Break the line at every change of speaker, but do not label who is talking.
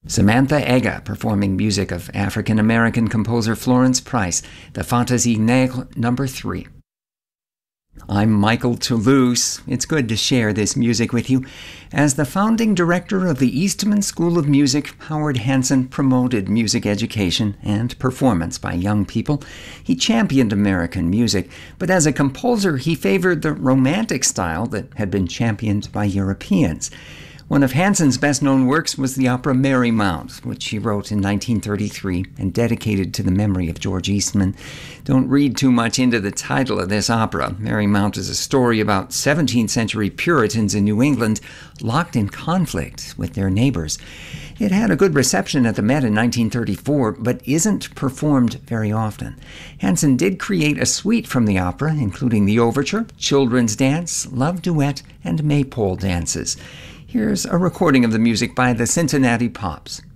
Samantha Ega performing music of African-American composer Florence Price, the Fantaisie Nègre No. 3. I'm Michael Toulouse. It's good to share this music with you. As the founding director of the Eastman School of Music, Howard Hanson promoted music education and performance by young people. He championed American music, but as a composer, he favored the Romantic style that had been championed by Europeans. One of Hanson's best-known works was the opera Merry Mount, which he wrote in 1933 and dedicated to the memory of George Eastman. Don't read too much into the title of this opera. Merry Mount is a story about 17th century Puritans in New England locked in conflict with their neighbors. It had a good reception at the Met in 1934, but isn't performed very often. Hanson did create a suite from the opera, including the overture, children's dance, love duet, and maypole dances. Here's a recording of the music by the Cincinnati Pops.